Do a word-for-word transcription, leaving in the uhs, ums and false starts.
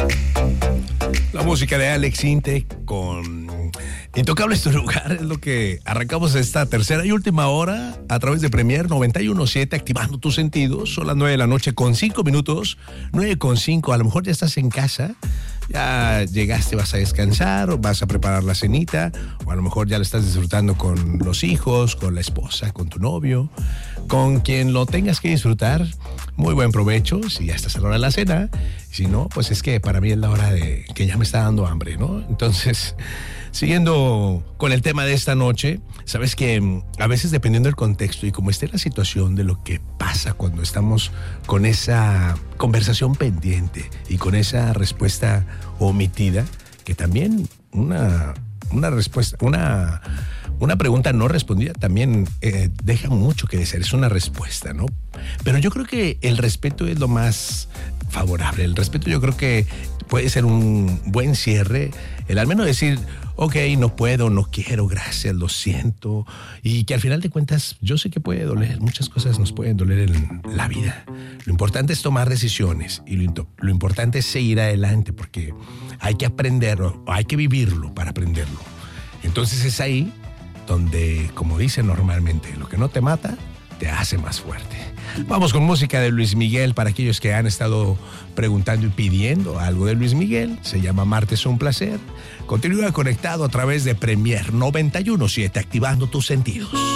La música de Alex Intec con Intocable es tu lugar, es lo que arrancamos esta tercera y última hora a través de Premier noventa y uno punto siete, activando tus sentidos. Son las nueve de la noche con cinco minutos, nueve con cinco. A lo mejor ya estás en casa, ya llegaste, vas a descansar o vas a preparar la cenita, o a lo mejor ya lo estás disfrutando con los hijos, con la esposa, con tu novio, con quien lo tengas que disfrutar. Muy buen provecho si ya estás a la hora de la cena. Si no, pues es que para mí es la hora de que ya me está dando hambre, ¿no? Entonces, siguiendo con el tema de esta noche, sabes que a veces, dependiendo del contexto y cómo esté la situación, de lo que pasa cuando estamos con esa conversación pendiente y con esa respuesta omitida, que también una, una respuesta, una, una pregunta no respondida también eh, deja mucho que desear, es una respuesta, ¿no? Pero yo creo que el respeto es lo más favorable. El respeto yo creo que puede ser un buen cierre, el al menos decir, ok, no puedo, no quiero, gracias, lo siento, y que al final de cuentas yo sé que puede doler, muchas cosas nos pueden doler en la vida. Lo importante es tomar decisiones y lo, lo importante es seguir adelante, porque hay que aprenderlo, hay que vivirlo para aprenderlo. Entonces es ahí donde, como dicen normalmente, lo que no te mata te hace más fuerte. Vamos con música de Luis Miguel para aquellos que han estado preguntando y pidiendo algo de Luis Miguel. Se llama Martes un placer. Continúa conectado a través de Premier noventa y uno punto siete, activando tus sentidos.